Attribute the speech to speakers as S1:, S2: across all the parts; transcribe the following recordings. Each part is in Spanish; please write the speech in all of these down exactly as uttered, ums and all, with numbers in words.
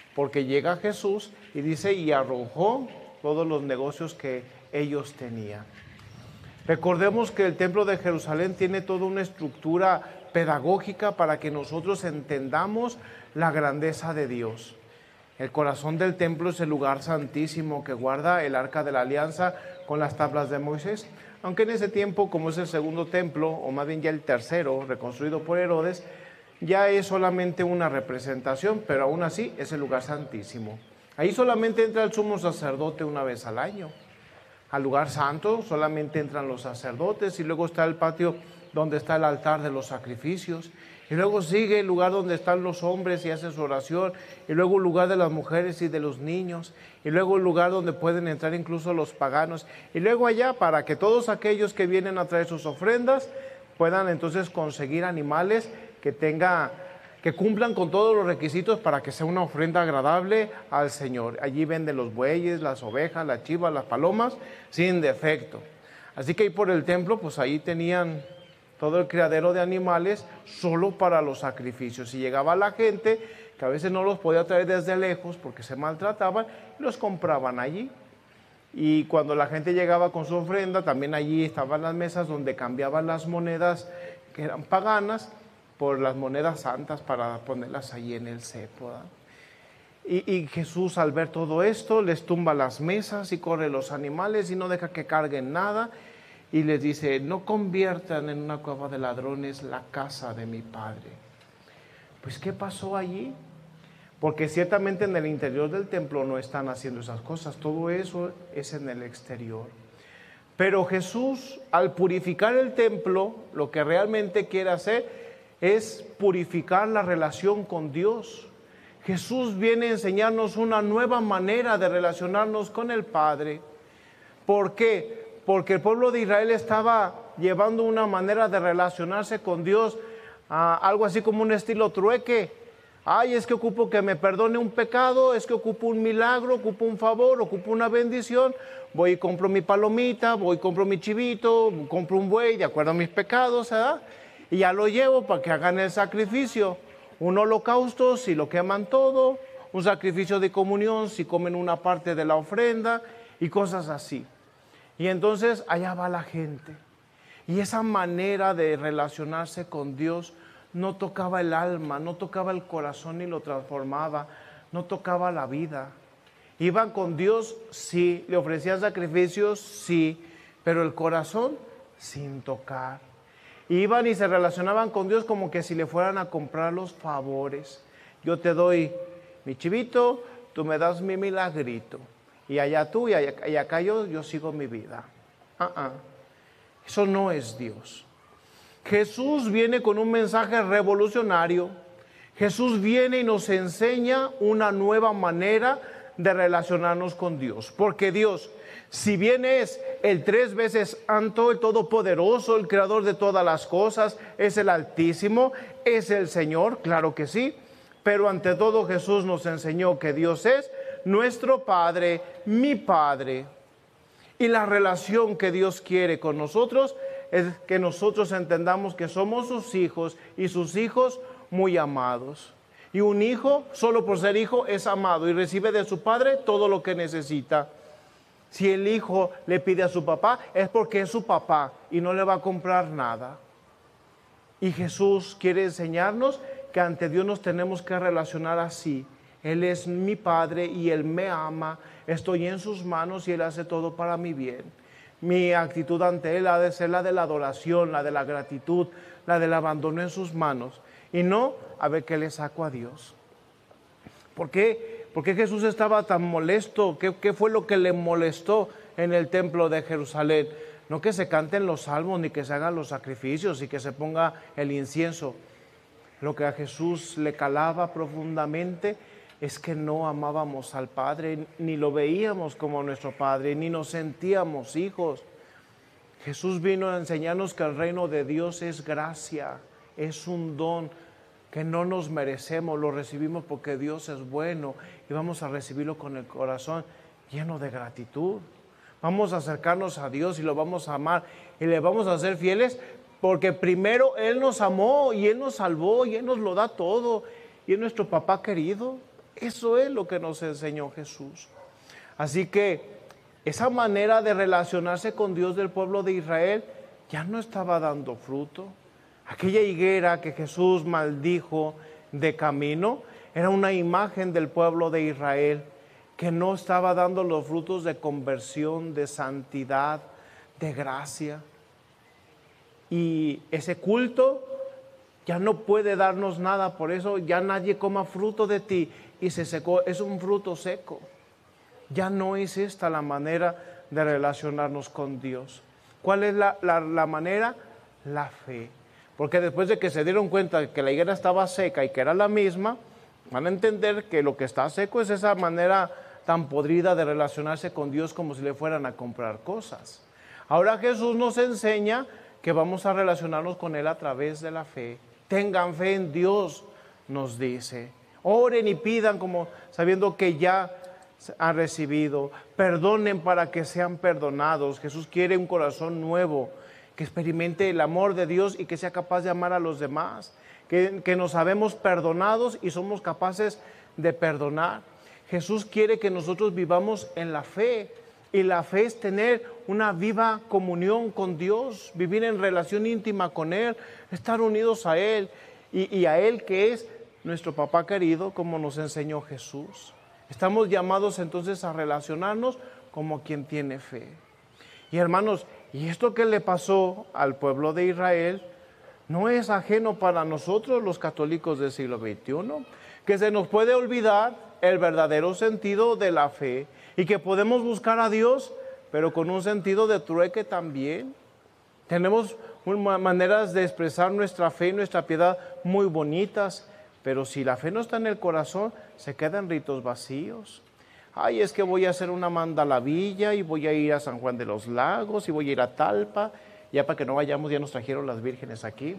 S1: porque llega Jesús y dice, y arrojó todos los negocios que ellos tenían. Recordemos que el templo de Jerusalén tiene toda una estructura pedagógica para que nosotros entendamos la grandeza de Dios. El corazón del templo es el lugar santísimo que guarda el arca de la alianza con las tablas de Moisés. Aunque en ese tiempo, como es el segundo templo, o más bien ya el tercero, reconstruido por Herodes, ya es solamente una representación, pero aún así es el lugar santísimo. Ahí solamente entra el sumo sacerdote una vez al año. Al lugar santo solamente entran los sacerdotes y luego está el patio donde está el altar de los sacrificios. Y luego sigue el lugar donde están los hombres y hacen su oración. Y luego el lugar de las mujeres y de los niños. Y luego el lugar donde pueden entrar incluso los paganos. Y luego allá para que todos aquellos que vienen a traer sus ofrendas puedan entonces conseguir animales que tenga, que cumplan con todos los requisitos para que sea una ofrenda agradable al Señor. Allí venden los bueyes, las ovejas, las chivas, las palomas, sin defecto. Así que ahí por el templo, pues ahí tenían todo el criadero de animales solo para los sacrificios. Y llegaba la gente, que a veces no los podía traer desde lejos porque se maltrataban, y los compraban allí. Y cuando la gente llegaba con su ofrenda, también allí estaban las mesas donde cambiaban las monedas que eran paganas por las monedas santas para ponerlas ahí en el cepo. Y, y Jesús, al ver todo esto, les tumba las mesas y corre los animales y no deja que carguen nada. Y les dice, no conviertan en una cueva de ladrones la casa de mi Padre. Pues, ¿qué pasó allí? Porque ciertamente en el interior del templo no están haciendo esas cosas. Todo eso es en el exterior. Pero Jesús, al purificar el templo, lo que realmente quiere hacer es purificar la relación con Dios. Jesús viene a enseñarnos una nueva manera de relacionarnos con el Padre. ¿Por qué? Porque el pueblo de Israel estaba llevando una manera de relacionarse con Dios, uh, algo así como un estilo trueque. Ay, es que ocupo que me perdone un pecado, es que ocupo un milagro, ocupo un favor, ocupo una bendición. Voy y compro mi palomita, voy y compro mi chivito, compro un buey de acuerdo a mis pecados, ¿verdad? Y ya lo llevo para que hagan el sacrificio. Un holocausto si lo queman todo, un sacrificio de comunión si comen una parte de la ofrenda y cosas así. Y entonces allá va la gente. Y esa manera de relacionarse con Dios no tocaba el alma, no tocaba el corazón ni lo transformaba, no tocaba la vida. Iban con Dios, sí, le ofrecían sacrificios, sí, pero el corazón sin tocar. Iban y se relacionaban con Dios como que si le fueran a comprar los favores. Yo te doy mi chivito, tú me das mi milagrito. Y allá tú y, allá, y acá yo, yo sigo mi vida. Uh-uh. Eso no es Dios. Jesús viene con un mensaje revolucionario. Jesús viene y nos enseña una nueva manera de relacionarnos con Dios. Porque Dios, si bien es el tres veces santo, el todopoderoso, el creador de todas las cosas, es el Altísimo, es el Señor, claro que sí. Pero ante todo Jesús nos enseñó que Dios es nuestro Padre, mi Padre. Y la relación que Dios quiere con nosotros es que nosotros entendamos que somos sus hijos y sus hijos muy amados. Y un hijo, solo por ser hijo, es amado y recibe de su padre todo lo que necesita. Si el hijo le pide a su papá, es porque es su papá y no le va a comprar nada. Y Jesús quiere enseñarnos que ante Dios nos tenemos que relacionar así. Él es mi Padre y Él me ama, estoy en sus manos y Él hace todo para mi bien. Mi actitud ante Él ha de ser la de la adoración, la de la gratitud, la del abandono en sus manos. Y no a ver qué le saco a Dios. ¿Por qué? ¿Por qué Jesús estaba tan molesto? ¿Qué, qué fue lo que le molestó en el templo de Jerusalén? No que se canten los salmos, ni que se hagan los sacrificios y que se ponga el incienso. Lo que a Jesús le calaba profundamente es que no amábamos al Padre, ni lo veíamos como nuestro Padre, ni nos sentíamos hijos. Jesús vino a enseñarnos que el reino de Dios es gracia, es un don que no nos merecemos, lo recibimos porque Dios es bueno y vamos a recibirlo con el corazón lleno de gratitud. Vamos a acercarnos a Dios y lo vamos a amar y le vamos a ser fieles porque primero Él nos amó y Él nos salvó y Él nos lo da todo y es nuestro papá querido. Eso es lo que nos enseñó Jesús. Así que esa manera de relacionarse con Dios del pueblo de Israel ya no estaba dando fruto. Aquella higuera que Jesús maldijo de camino era una imagen del pueblo de Israel que no estaba dando los frutos de conversión, de santidad, de gracia. Y ese culto ya no puede darnos nada, por eso ya nadie coma fruto de ti, y se secó, es un fruto seco. Ya no es esta la manera de relacionarnos con Dios. ¿Cuál es la, la, la manera? La fe. Porque después de que se dieron cuenta de que la higuera estaba seca y que era la misma, van a entender que lo que está seco es esa manera tan podrida de relacionarse con Dios como si le fueran a comprar cosas. Ahora Jesús nos enseña que vamos a relacionarnos con Él a través de la fe. Tengan fe en Dios, nos dice. Oren y pidan como sabiendo que ya han recibido. Perdonen para que sean perdonados. Jesús quiere un corazón nuevo, que experimente el amor de Dios y que sea capaz de amar a los demás. Que, que nos sabemos perdonados y somos capaces de perdonar. Jesús quiere que nosotros vivamos en la fe. Y la fe es tener una viva comunión con Dios, vivir en relación íntima con Él, estar unidos a Él y, y a Él que es nuestro papá querido, como nos enseñó Jesús. Estamos llamados entonces a relacionarnos como quien tiene fe. Y hermanos, y esto que le pasó al pueblo de Israel no es ajeno para nosotros los católicos del siglo veintiuno, que se nos puede olvidar el verdadero sentido de la fe y que podemos buscar a Dios, pero con un sentido de trueque también. Tenemos maneras de expresar nuestra fe y nuestra piedad muy bonitas, pero si la fe no está en el corazón, se quedan ritos vacíos. Ay, es que voy a hacer una mandalavilla y voy a ir a San Juan de los Lagos y voy a ir a Talpa. Ya para que no vayamos, ya nos trajeron las vírgenes aquí.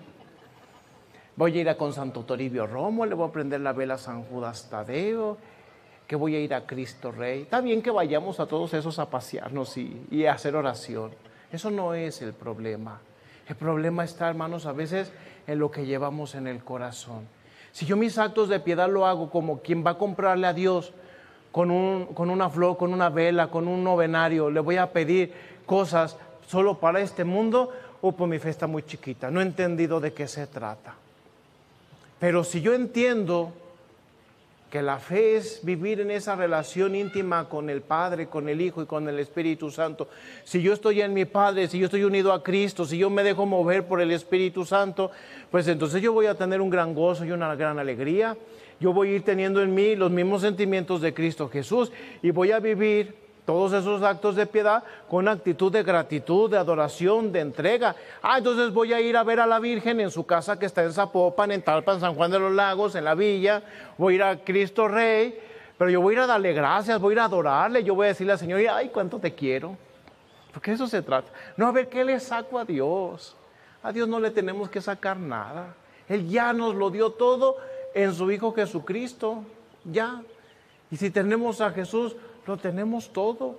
S1: Voy a ir a con Santo Toribio Romo, le voy a prender la vela a San Judas Tadeo, que voy a ir a Cristo Rey. Está bien que vayamos a todos esos a pasearnos y, y a hacer oración. Eso no es el problema. El problema está, hermanos, a veces en lo que llevamos en el corazón. Si yo mis actos de piedad lo hago como quien va a comprarle a Dios con, un, con una flor, con una vela, con un novenario, le voy a pedir cosas solo para este mundo, o pues mi fe está muy chiquita, no he entendido de qué se trata. Pero si yo entiendo que la fe es vivir en esa relación íntima con el Padre, con el Hijo y con el Espíritu Santo, si yo estoy en mi Padre, si yo estoy unido a Cristo, si yo me dejo mover por el Espíritu Santo, pues entonces yo voy a tener un gran gozo y una gran alegría. Yo voy a ir teniendo en mí los mismos sentimientos de Cristo Jesús y voy a vivir todos esos actos de piedad con actitud de gratitud, de adoración, de entrega. Ah, entonces voy a ir a ver a la Virgen en su casa que está en Zapopan, en Talpa, en San Juan de los Lagos, en la villa. Voy a ir a Cristo Rey, pero yo voy a ir a darle gracias, voy a ir a adorarle. Yo voy a decirle al Señor, ay, cuánto te quiero. Porque eso se trata. No, a ver, ¿qué le saco a Dios? A Dios no le tenemos que sacar nada. Él ya nos lo dio todo en su Hijo Jesucristo. Ya. Y si tenemos a Jesús, lo tenemos todo.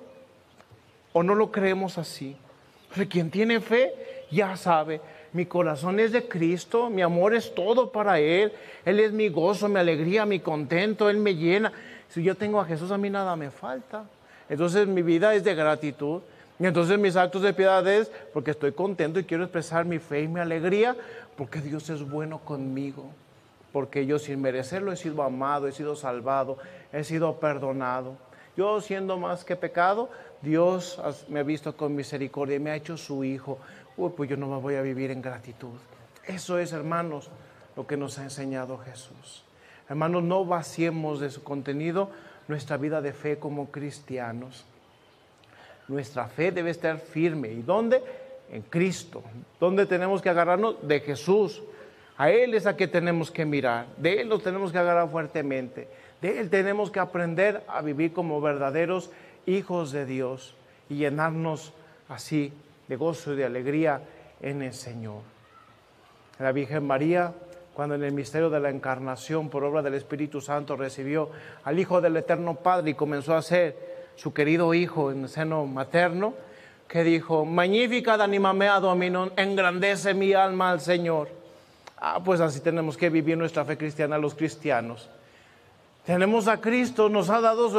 S1: ¿O no lo creemos así? Pero quien tiene fe ya sabe, mi corazón es de Cristo, mi amor es todo para Él, Él es mi gozo, mi alegría, mi contento, Él me llena. Si yo tengo a Jesús, a mí nada me falta. Entonces mi vida es de gratitud. Y entonces mis actos de piedad es porque estoy contento y quiero expresar mi fe y mi alegría, porque Dios es bueno conmigo. Porque yo sin merecerlo he sido amado, he sido salvado, he sido perdonado. Yo siendo más que pecado, Dios me ha visto con misericordia y me ha hecho su hijo. Uy, pues yo no me voy a vivir en gratitud. Eso es, hermanos, lo que nos ha enseñado Jesús. Hermanos, no vaciemos de su contenido nuestra vida de fe como cristianos. Nuestra fe debe estar firme. ¿Y dónde? En Cristo. ¿Dónde tenemos que agarrarnos? De Jesús. A Él es a que tenemos que mirar. De Él nos tenemos que agarrar fuertemente. De Él tenemos que aprender a vivir como verdaderos hijos de Dios y llenarnos así de gozo y de alegría en el Señor. La Virgen María, cuando en el misterio de la encarnación por obra del Espíritu Santo recibió al Hijo del Eterno Padre y comenzó a ser su querido Hijo en el seno materno, que dijo, Magnificat anima mea Dominum, engrandece mi alma al Señor. Ah, pues así tenemos que vivir nuestra fe cristiana los cristianos. Tenemos a Cristo, nos ha dado su